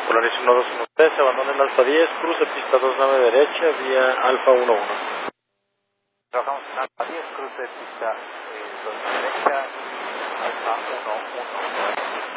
Polaris 1213, abandonen Alfa 10, cruce pista 29 derecha, vía Alfa 11. Trabajamos en Alfa 10, cruce pista 2 derecha, Alfa 11.